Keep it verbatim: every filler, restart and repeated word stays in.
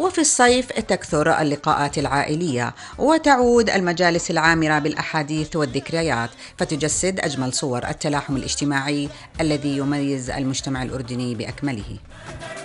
وفي الصيف تكثر اللقاءات العائلية وتعود المجالس العامرة بالأحاديث والذكريات، فتجسد أجمل صور التلاحم الاجتماعي الذي يميز المجتمع الأردني بأكمله.